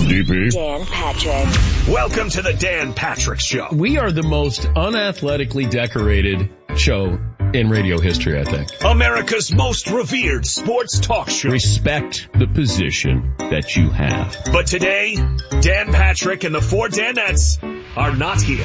DP. Dan Patrick. Welcome to the Dan Patrick Show. We are the most unathletically decorated show in radio history, I think. America's most revered sports talk show. Respect the position that you have. But today, Dan Patrick and the four Danettes are not here.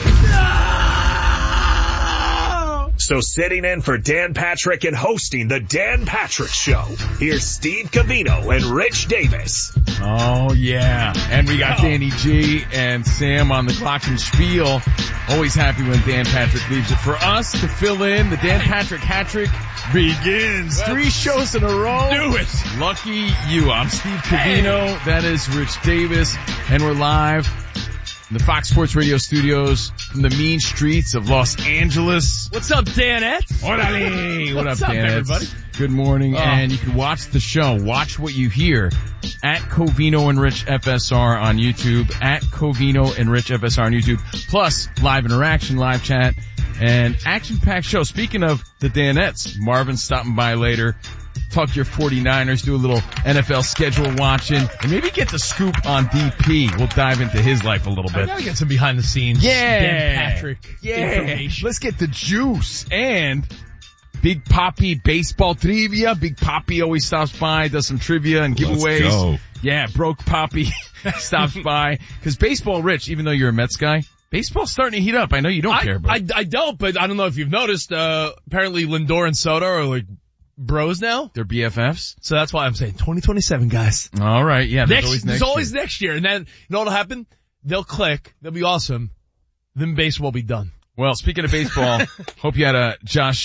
So sitting in for Dan Patrick and hosting the Dan Patrick Show, here's Steve Covino and Rich Davis. Oh, yeah. And we got Danny G and Sam on the clock and spiel. Always happy when Dan Patrick leaves it for us to fill in. The Dan Patrick hat-trick begins. 3 shows in a row. Do it. Lucky you. I'm Steve Covino. That is Rich Davis. And we're live in the Fox Sports Radio studios from the mean streets of Los Angeles. What's up, Danette? Orale. What up, What's up, Danette? everybody? Good morning. And you can watch the show. Watch what you hear at Covino and Rich FSR on YouTube, at Covino and Rich FSR on YouTube, plus live interaction, live chat, and action-packed show. Speaking of the Danettes, Marvin's stopping by later. Talk your 49ers, do a little NFL schedule watching, and maybe get the scoop on DP. We'll dive into his life a little bit. I gotta get some behind the scenes. Yeah. Dan Patrick information. Let's get the juice. And Big Poppy baseball trivia. Big Poppy always stops by, does some trivia and giveaways. Let's go. Yeah, Broke Poppy stops by. Cause baseball, Rich, even though you're a Mets guy, baseball's starting to heat up. I know you don't care, but I don't, but I don't know if you've noticed, apparently Lindor and Soto are like bros now. they're BFFs. So that's why I'm saying 2027, guys. All right. Yeah. There's always next year. And then, you know what'll happen? They'll click. They'll be awesome. Then baseball will be done. Well, speaking of baseball, hope you had a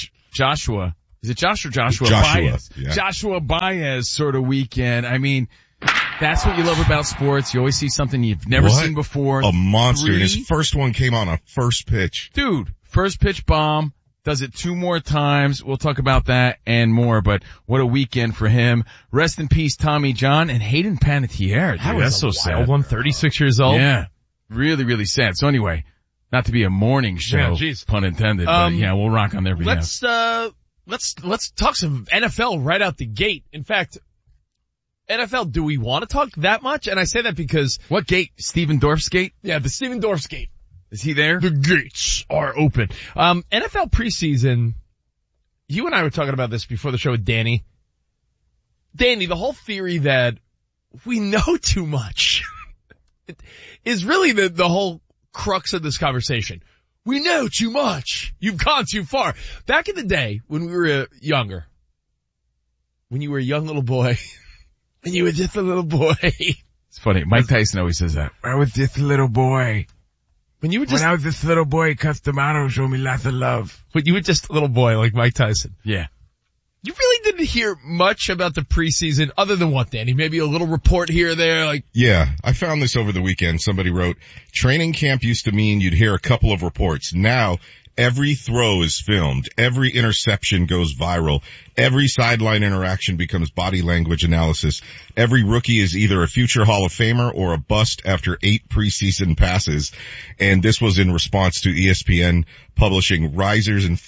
Joshua. Is it Josh or Joshua? Baez? Yeah. Joshua Baez sort of weekend. I mean, that's what you love about sports. You always see something you've never seen before. A monster. 3. And his first one came on a first pitch. Dude, first pitch bomb. Does it 2 more times. We'll talk about that and more, but what a weekend for him. Rest in peace, Tommy John and Hayden Panettiere. Dude, that's so sad. One, 36 years old. Yeah. Really, really sad. So anyway, not to be a morning show, Yeah, geez. pun intended, but yeah, we'll rock on their behalf. Let's talk some NFL right out the gate. In fact, NFL, do we want to talk that much? And I say that because What gate? Steven Dorff's gate? yeah, the Steven Dorff's gate. Is he there? The gates are open. NFL preseason, you and I were talking about this before the show with Danny. Danny, the whole theory that we know too much is really the whole crux of this conversation. We know too much. You've gone too far. Back in the day when we were younger, when you were a young little boy, and you were just a little boy. It's funny. Mike Tyson always says that. I was just a little boy. When you were just, When I was this little boy, Customato showed me lots of love. when you were just a little boy like Mike Tyson. Yeah. You really didn't hear much about the preseason other than what, Danny? Maybe a little report here or there, like, Yeah, I found this over the weekend. Somebody wrote, training camp used to mean you'd hear a couple of reports. Now, every throw is filmed. Every interception goes viral. Every sideline interaction becomes body language analysis. Every rookie is either a future Hall of Famer or a bust after 8 preseason passes. And this was in response to ESPN publishing risers and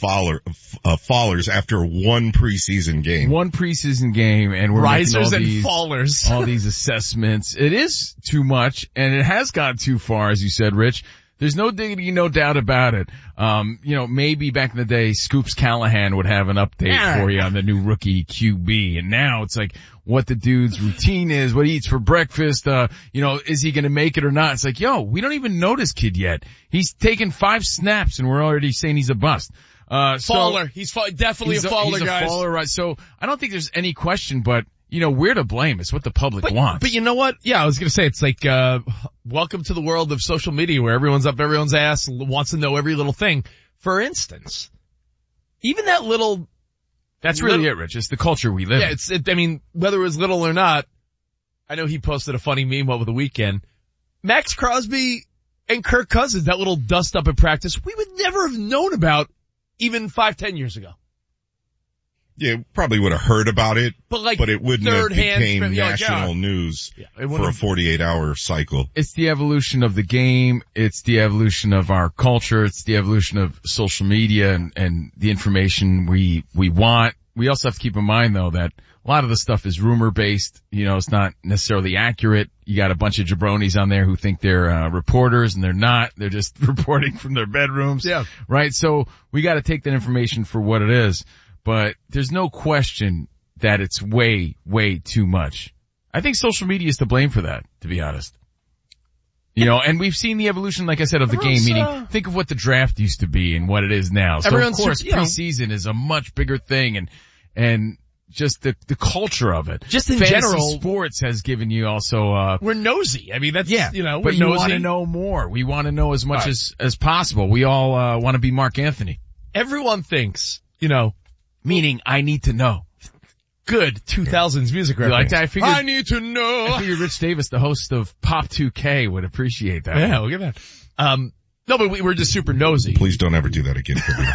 fallers after 1 preseason game. 1 preseason game, and we're risers and making fallers. all these assessments. It is too much, and it has gone too far, as you said, Rich. There's no diggity, no doubt about it. Maybe back in the day, Scoops Callahan would have an update for you on the new rookie QB. And now it's like what the dude's routine is, what he eats for breakfast, is he going to make it or not? It's like, we don't even know this kid yet. He's taken 5 snaps and we're already saying he's a bust. Faller. He's definitely a faller, he's guys. A faller, right? So I don't think there's any question, but we're to blame. It's what the public wants. But you know what? Yeah, I was gonna say, it's like, welcome to the world of social media where everyone's up everyone's ass, wants to know every little thing. For instance, even that little... That's really it, Rich. It's the culture we live in. Yeah, whether it was little or not, I know he posted a funny meme over the weekend. Max Crosby and Kirk Cousins, that little dust up at practice, we would never have known about even 5-10 years ago. Yeah, probably would have heard about it, but it wouldn't have became national news for a 48-hour cycle. It's the evolution of the game. It's the evolution of our culture. It's the evolution of social media and the information we want. We also have to keep in mind, though, that a A lot of the stuff is rumor based. It's not necessarily accurate. You got a bunch of jabronis on there who think they're reporters, and they're not. They're just reporting from their bedrooms. Yeah. Right? So we got to take that information for what it is. But there's no question that it's way, way too much. I think social media is to blame for that, to be honest. And we've seen the evolution, like I said, of the game, meaning think of what the draft used to be and what it is now. So of course preseason is a much bigger thing, and just the culture of it. Just in Fantasy general, sports has given you also, we're nosy. I mean, that's, but we're you nosy. want to know more. We want to know as much as possible. We all, want to be Mark Anthony. Everyone thinks, meaning I need to know. Good 2000s music reference. Like that? I need to know. I figured Rich Davis, the host of Pop 2K, would appreciate that. Yeah, look at that. No, but we're just super nosy. Please don't ever do that again.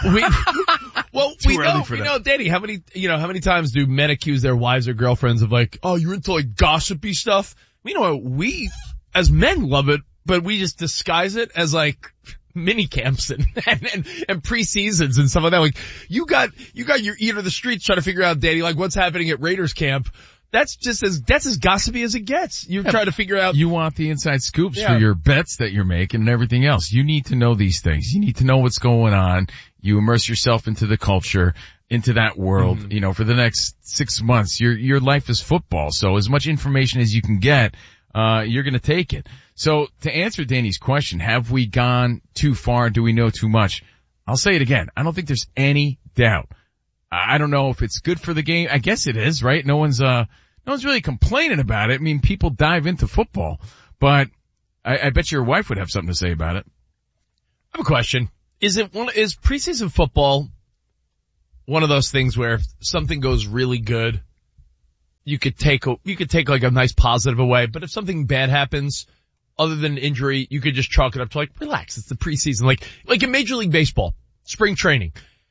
We know, Danny, how many times do men accuse their wives or girlfriends of like, oh, you're into like gossipy stuff? We as men love it, but we just disguise it as like mini camps and preseasons and stuff like that. Like, you got your ear to the streets trying to figure out, Danny, like what's happening at Raiders camp. That's as gossipy as it gets. You're trying to figure out. You want the inside scoops for your bets that you're making and everything else. You need to know these things. You need to know what's going on. You immerse yourself into the culture, into that world, for the next 6 months. Your life is football. So as much information as you can get, you're going to take it. So to answer Danny's question, have we gone too far? Do we know too much? I'll say it again. I don't think there's any doubt. I don't know if it's good for the game. I guess it is, right? No one's really complaining about it. I mean, people dive into football, but I bet your wife would have something to say about it. I have a question. Is preseason football one of those things where if something goes really good, you could take like a nice positive away, but if something bad happens, other than injury, you could just chalk it up to like, relax, it's the preseason. Like in Major League Baseball, spring training.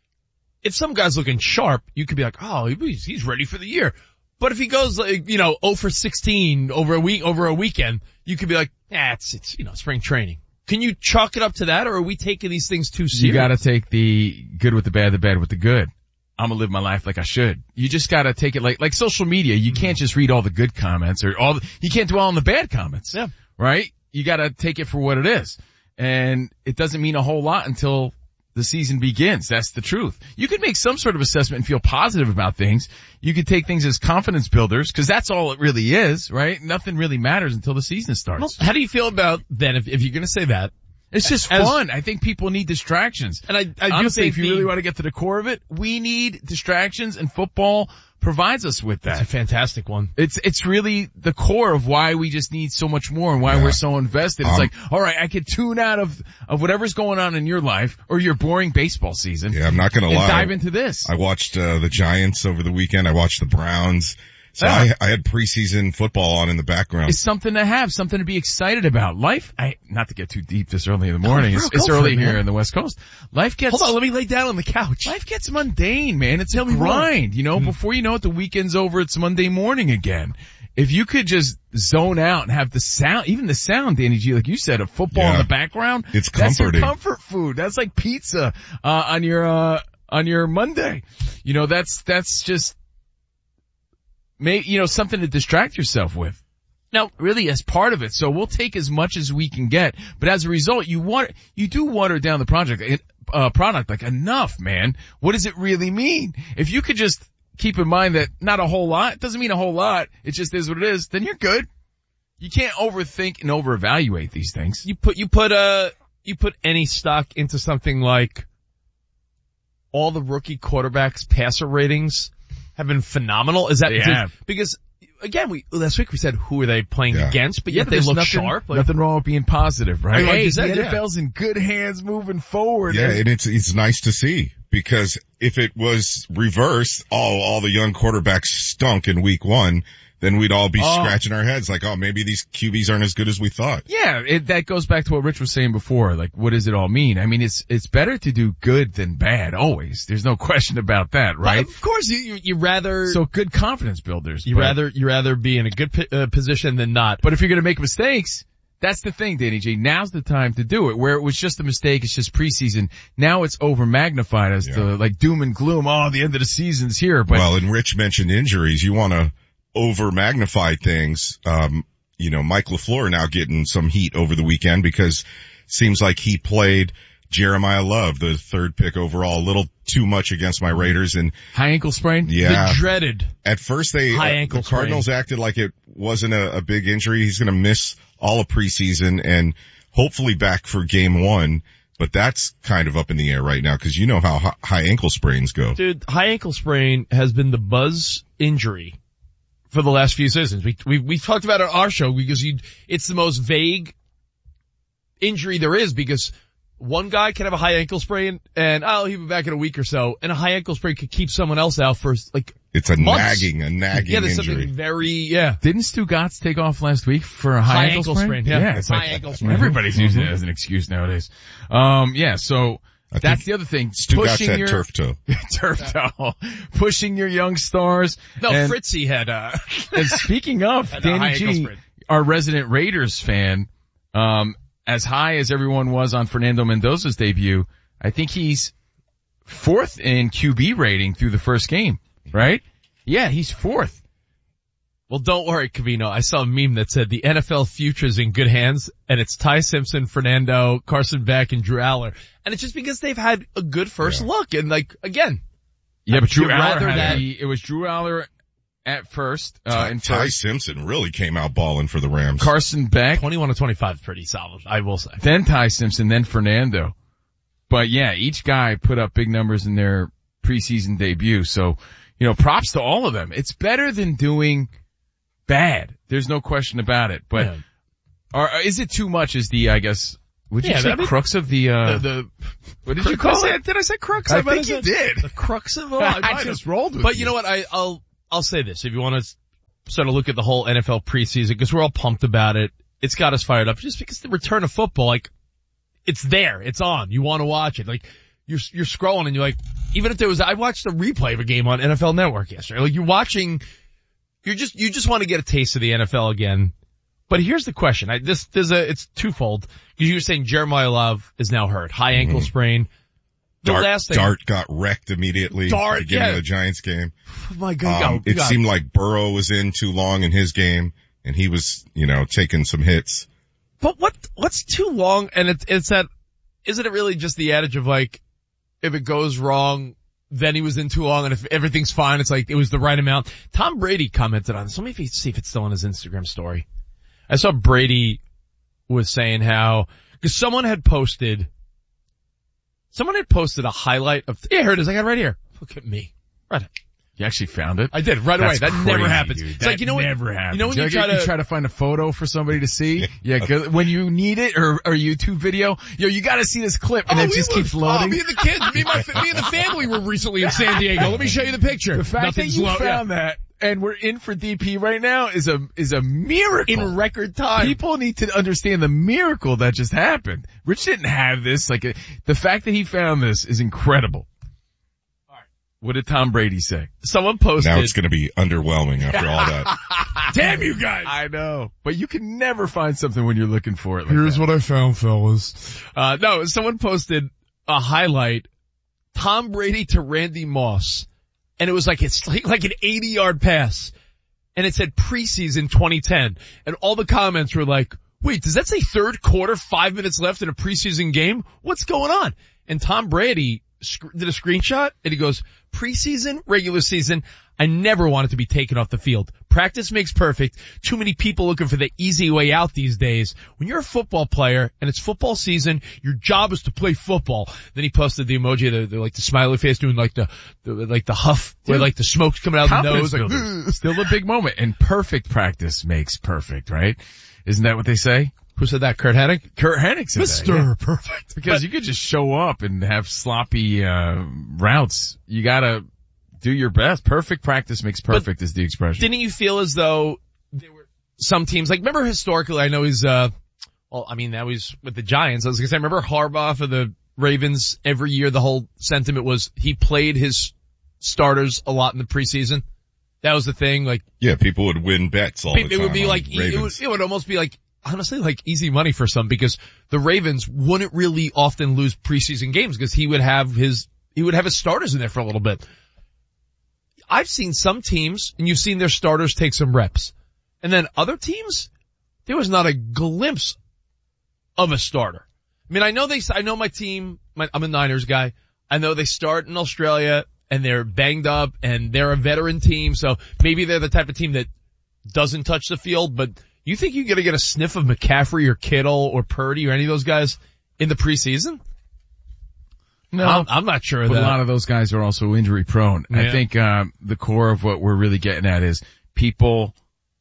If some guy's looking sharp, you could be like, oh, he's ready for the year. But if he goes like, 0 for 16 over a weekend, you could be like, it's spring training. Can you chalk it up to that, or are we taking these things too serious? You gotta take the good with the bad with the good. I'm gonna live my life like I should. You just gotta take it like social media. You can't just read all the good comments you can't dwell on the bad comments. Yeah. Right? You gotta take it for what it is. And it doesn't mean a whole lot until the season begins. That's the truth. You can make some sort of assessment and feel positive about things. You could take things as confidence builders, because that's all it really is, right? Nothing really matters until the season starts. Well, how do you feel about then if you're going to say that? It's just fun. I think people need distractions. And I honestly, if you really want to get to the core of it, we need distractions, and football provides us with that. It's a fantastic one. It's really the core of why we just need so much more and why we're so invested. It's like, all right, I could tune out of whatever's going on in your life or your boring baseball season. Yeah, I'm not going to lie. Dive into this. I watched the Giants over the weekend. I watched the Browns. So I had preseason football on in the background. It's something to have, something to be excited about. Life, not to get too deep this early in the morning. It's early here in the West Coast. Hold on, let me lay down on the couch. Life gets mundane, man. It's a grind, before you know it, the weekend's over, it's Monday morning again. If you could just zone out and have the sound, even the sound, Danny G, like you said, of football in the background. It's comforting. That's your comfort food. That's like pizza, on your Monday. That's just, something to distract yourself with. Now, really, as part of it, so we'll take as much as we can get, but as a result, you do water down the product like enough, man. What does it really mean? If you could just keep in mind that not a whole lot, it doesn't mean a whole lot, it just is what it is, then you're good. You can't overthink and overevaluate these things. You put any stock into something like all the rookie quarterbacks' passer ratings have been phenomenal. Is that because again, last week we said who are they playing against, but yet they look sharp. Nothing wrong with being positive, right? Like the NFL's in good hands moving forward. Yeah, and it's nice to see, because if it was reversed, all the young quarterbacks stunk in week one, then we'd all be scratching our heads like, maybe these QBs aren't as good as we thought. Yeah, that goes back to what Rich was saying before. Like, what does it all mean? I mean, it's better to do good than bad, always. There's no question about that, right? Well, of course, you rather... So good confidence builders. You rather be in a good position than not. But if you're gonna make mistakes, That's the thing, Danny J. Now's the time to do it. Where it was just a mistake, it's just preseason. Now it's over magnified as to like doom and gloom. Oh, the end of the season's here. But well, and Rich mentioned injuries. You want to over magnify things. Mike LaFleur now getting some heat over the weekend because seems like he played Jeremiah Love, the 3rd pick overall, a little too much against my Raiders, and high ankle sprain. Yeah, the dreaded. At first, the Cardinals sprain. acted like it wasn't a big injury. He's going to miss all of preseason and hopefully back for game 1. But that's kind of up in the air right now because you know how high ankle sprains go. Dude, high ankle sprain has been the buzz injury for the last few seasons. We talked about it on our show because it's the most vague injury there is because one guy can have a high ankle sprain and he'll be back in a week or so, and a high ankle sprain could keep someone else out for like it's a months. nagging there's injury. Something very Didn't Stu Gatz take off last week for a high ankle sprain? Yeah, it's high ankle sprain. Everybody's using it as an excuse nowadays. So that's the other thing. Stu Gatz had turf toe. Turf toe. Pushing your young stars. No, Fritzy had and speaking of, Danny G, sprain. our resident Raiders fan, as high as everyone was on Fernando Mendoza's debut, I think he's 4th in QB rating through the first game, right? Yeah, he's 4th. Well, don't worry, Cavino. I saw a meme that said the NFL future's in good hands, and it's Ty Simpson, Fernando, Carson Beck, and Drew Aller. And it's just because they've had a good first look, and like, again. Yeah, but Drew Aller Aller it was Drew Aller at first, Ty Simpson really came out balling for the Rams. Carson Beck. 21-25 is pretty solid, I will say. Then Ty Simpson, then Fernando. But yeah, each guy put up big numbers in their preseason debut. So, props to all of them. It's better than doing bad. There's no question about it. But is it too much is the, I guess, would you say crux of the what did you call it? Did I say crux? I think you did. The crux of I just rolled with it. But you know what? I'll say this. If you want to sort of look at the whole NFL preseason, because we're all pumped about it, it's got us fired up just because the return of football, like, it's there. It's on. You want to watch it. Like, you're scrolling and you're like, even if I watched a replay of a game on NFL Network yesterday. Like, you just want to get a taste of the NFL again. But here's the question. It's twofold. Because you were saying Jeremiah Love is now hurt. High ankle sprain. Dart got wrecked immediately at the beginning of the Giants game. Oh my God. It seemed like Burrow was in too long in his game and he was, taking some hits. But what's too long? And it's that, isn't it really just the adage of like, if it goes wrong, then he was in too long, and if everything's fine, it's like it was the right amount. Tom Brady commented on this. Let me see if it's still on his Instagram story. I saw Brady was saying how, because someone had posted a highlight of, here it is, I got it right here. Look at me. Right. You actually found it? I did, right away. That crazy, never happens. Dude. It's that like, never happens. When you try to find a photo for somebody to see? Yeah, cause when you need it, or a YouTube video, you gotta see this clip, and it just keeps loading. Me and the kids, me and the family were recently in San Diego. Let me show you the picture. The fact that you found that, and we're in for DP right now is a miracle. In record time. People need to understand the miracle that just happened. Rich didn't have this, the fact that he found this is incredible. What did Tom Brady say? Someone posted. Now it's going to be underwhelming after all that. Damn you guys! I know. But you can never find something when you're looking for it. Here's what I found, fellas. No, someone posted a highlight, Tom Brady to Randy Moss. And it was like, it's like an 80-yard pass. And it said preseason 2010. And all the comments were like, wait, does that say third quarter, 5 minutes left in a preseason game? What's going on? And Tom Brady did a screenshot and he goes, preseason, regular season, I never wanted to be taken off the field. Practice makes perfect. Too many people looking for the easy way out these days. When you're a football player and it's football season, your job is to play football. Then he posted the emoji, the smiley face doing like the huff, where like the smoke's coming out of the nose. Like, still a big moment. And perfect practice makes perfect, right? Isn't that what they say? Who said that? Kurt Hennig? Kurt Hennig said Mr. that, yeah. Perfect. Because you could just show up and have sloppy routes. You gotta do your best. Perfect practice makes perfect is the expression. Didn't you feel as though there were some teams, like remember historically, I know he's, now he's with the Giants. I was gonna say, remember Harbaugh for the Ravens every year, the whole sentiment was he played his starters a lot in the preseason. That was the thing, like. Yeah, people would win bets all the time. It would be like, it would almost be like, honestly like easy money for some because the Ravens wouldn't really often lose preseason games because he would have his starters in there for a little bit. I've seen some teams, and you've seen their starters take some reps. And then other teams, there was not a glimpse of a starter. I mean, I know my team, I'm a Niners guy. I know they start in Australia and they're banged up and they're a veteran team, so maybe they're the type of team that doesn't touch the field, but you think you're gonna get a sniff of McCaffrey or Kittle or Purdy or any of those guys in the preseason? No, I'm not sure but that. a lot of those guys are also injury prone. Yeah. I think, the core of what we're really getting at is people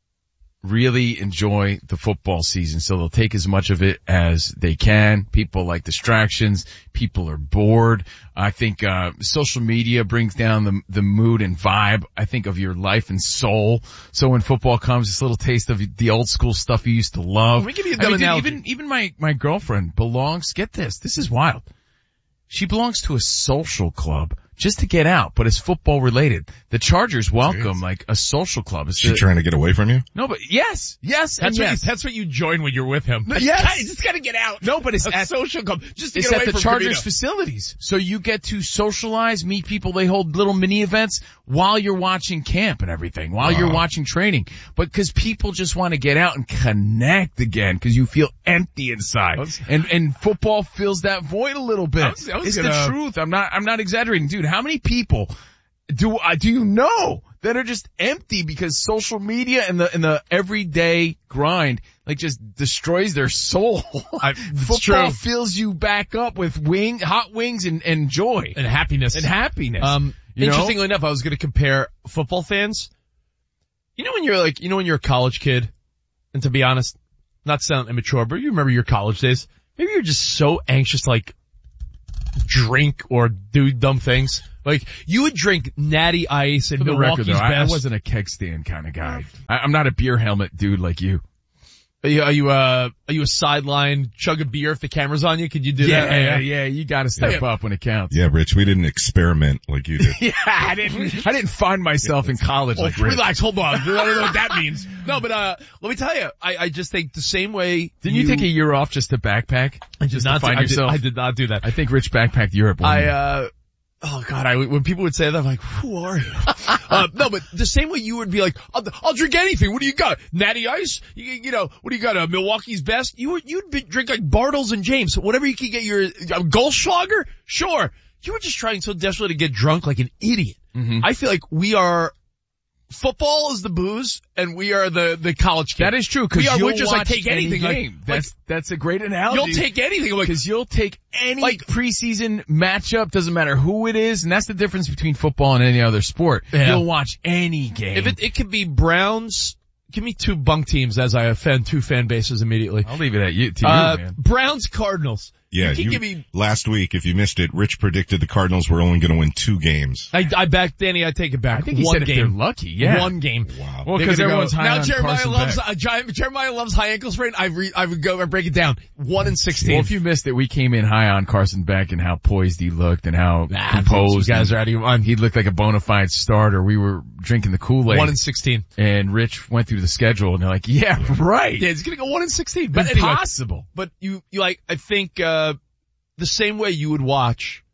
really enjoy the football season, so they'll take as much of it as they can. People like distractions. People are bored. I think, social media brings down the mood and vibe, I think, of your life and soul. So when football comes, this little taste of the old school stuff you used to love. Let me give you a dumb analogy. Even my girlfriend belongs, get this is wild. She belongs to a social club just to get out, but it's football related. The Chargers welcome like a social club. Is she trying to get away from you? No, but yes. That's what you join when you're with him. Yes. You just gotta get out. No, but it's at social club just to it's get away at the from Chargers Covino. facilities. So you get to socialize, meet people. They hold little mini events while you're watching camp and everything, while you're watching training. But cause people just want to get out and connect again cause you feel empty inside. And football fills that void a little bit. It's the truth. I'm not exaggerating. Dude, how many people do you know that are just empty because social media and the everyday grind like just destroys their soul? Football true. fills you back up with hot wings and joy And happiness. Interestingly enough, I was going to compare football fans. You know when you're a college kid, and to be honest, not to sound immature, but you remember your college days. Maybe you're just so anxious to like drink or do dumb things. Like, you would drink Natty Ice and Milwaukee's Best. I wasn't a keg stand kind of guy. I'm not a beer helmet dude like you. Are you a sideline chug a beer if the camera's on you? Could you do that? Yeah, you gotta step up when it counts. Yeah, Rich, we didn't experiment like you did. Yeah, I didn't find myself in college like Rich. Relax, hold on. I don't know what that means. No, but, let me tell you, I just think the same way. Didn't you take a year off just to backpack? I did not do that. I think Rich backpacked Europe one year. Oh God, when people would say that, I'm like, who are you? No, but the same way you would be like, I'll drink anything. What do you got? Natty Ice? You know, what do you got? Milwaukee's Best? You'd drink like Bartles and James. Whatever you could get your, Goldschlager? Sure. You were just trying so desperately to get drunk like an idiot. Mm-hmm. I feel like football is the booze, and we are the college kid. That is true, cause we're just like, take anything. Game. That's a great analogy. You'll take anything. Cause you'll take any preseason matchup, doesn't matter who it is, and that's the difference between football and any other sport. Yeah. You'll watch any game. If it could be Browns, give me two bunk teams as I offend two fan bases immediately. I'll leave it to you, man. Browns, Cardinals. Yeah, last week, if you missed it, Rich predicted the Cardinals were only going to win 2 games. I back Danny. I take it back. I think he said if they're lucky. Yeah, 1 game. Wow. Well, because everyone's high on Jeremiah Carson Jeremiah loves high ankle sprain. I break it down. 1-16. Well, if you missed it, we came in high on Carson Beck and how poised he looked and how composed. You guys are out of your mind. He looked like a bona fide starter. We were drinking the Kool-Aid. 1-16. And Rich went through the schedule and they're like, yeah, right. Yeah, he's gonna go 1-16. But impossible. Anyway, but you like, I think, the same way you would watch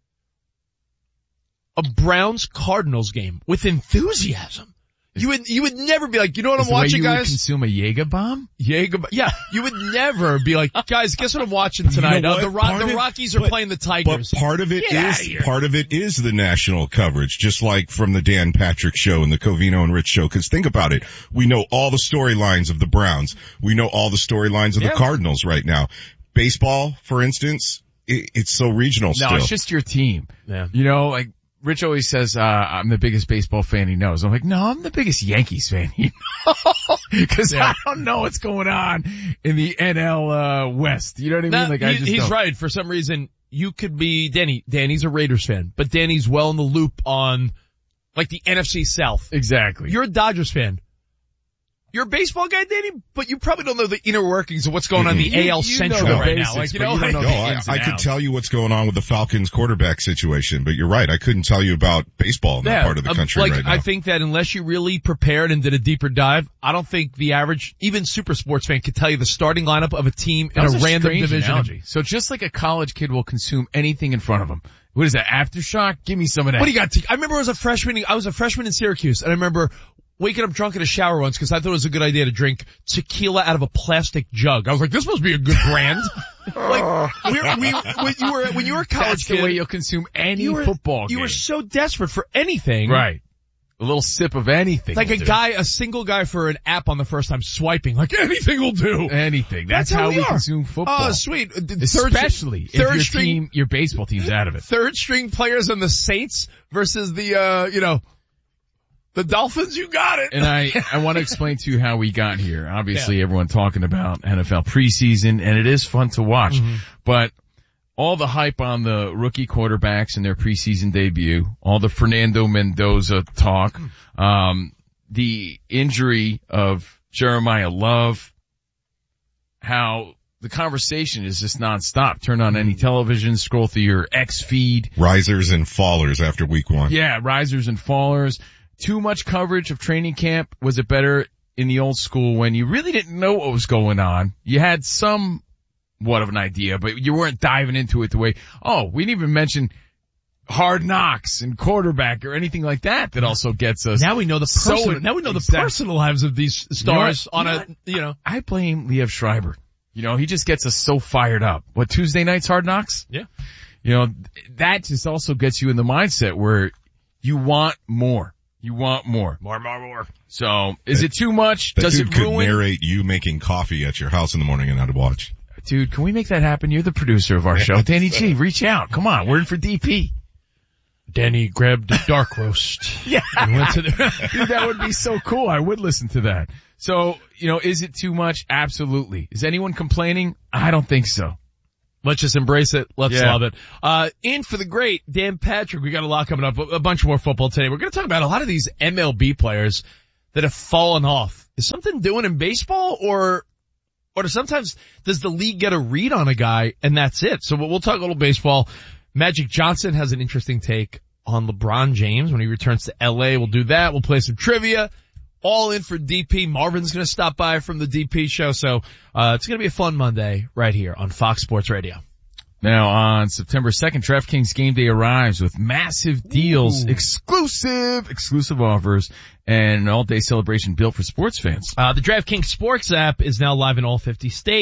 a Browns-Cardinals game with enthusiasm. You would never be like, you know what I'm watching, guys? You would consume a Jaeger bomb? Yeah, you would never be like, guys, guess what I'm watching tonight? You know the Rockies are playing the Tigers. But part of it is the national coverage, just like from the Dan Patrick Show and the Covino and Rich Show. Cause think about it. We know all the storylines of the Browns. We know all the storylines of the Cardinals right now. Baseball, for instance, it's so regional still. No, it's just your team. Yeah. You know, like, Rich always says, I'm the biggest baseball fan he knows. I'm like, no, I'm the biggest Yankees fan he knows. Cause I don't know what's going on in the NL, West. You know what I mean? Like, he's right. For some reason, you could be Danny's a Raiders fan, but Danny's well in the loop on, like, the NFC South. Exactly. You're a Dodgers fan. You're a baseball guy, Danny, but you probably don't know the inner workings of what's going on in the AL Central right now. Like, you know, you don't know I could tell you what's going on with the Falcons quarterback situation, but you're right. I couldn't tell you about baseball in that part of the country right now. I think that unless you really prepared and did a deeper dive, I don't think the average, even super sports fan could tell you the starting lineup of a team in a random division. Analogy. So just like a college kid will consume anything in front of him. What is that, Aftershock? Give me some of that. What do you got? I remember I was a freshman in Syracuse, and I remember waking up drunk in a shower once because I thought it was a good idea to drink tequila out of a plastic jug. I was like, this must be a good brand. Like, when you were a college kid, the way you'll consume any football game. You were so desperate for anything. Right. A little sip of anything. Like a single guy for an app on the first time swiping. Like anything will do. Anything. That's how we consume football. Oh, sweet. Especially if your baseball team's out of it. Third string players on the Saints versus the Dolphins, you got it. And I want to explain to you how we got here. Obviously, everyone talking about NFL preseason, and it is fun to watch. Mm-hmm. But all the hype on the rookie quarterbacks in their preseason debut, all the Fernando Mendoza talk, the injury of Jeremiah Love, how the conversation is just nonstop. Turn on any television, scroll through your X feed. Risers and fallers after week one. Yeah, risers and fallers. Too much coverage of training camp. Was it better in the old school when you really didn't know what was going on? You had somewhat of an idea, but you weren't diving into it the way, we didn't even mention Hard Knocks and quarterback or anything like that also gets us. Now we know the personal lives of these stars I blame Liev Schreiber. He just gets us so fired up. What, Tuesday nights Hard Knocks? Yeah. That just also gets you in the mindset where you want more. You want more. More. So, is it too much? That Does dude it could ruin? Narrate you making coffee at your house in the morning and I'd watch. Dude, can we make that happen? You're the producer of our show. Danny G, reach out. Come on, we're in for DP. Danny grabbed a dark roast. Yeah. And went to Dude, that would be so cool. I would listen to that. So, is it too much? Absolutely. Is anyone complaining? I don't think so. Let's just embrace it. Let's love it. In for the great Dan Patrick. We got a lot coming up. A bunch more football today. We're going to talk about a lot of these MLB players that have fallen off. Is something doing in baseball or sometimes does the league get a read on a guy and that's it? So we'll talk a little baseball. Magic Johnson has an interesting take on LeBron James when he returns to LA. We'll do that. We'll play some trivia. All in for DP. Marvin's going to stop by from the DP show. So, it's going to be a fun Monday right here on Fox Sports Radio. Now on September 2nd, DraftKings Game Day arrives with massive deals, exclusive offers, and an all-day celebration built for sports fans. The DraftKings Sports app is now live in all 50 states.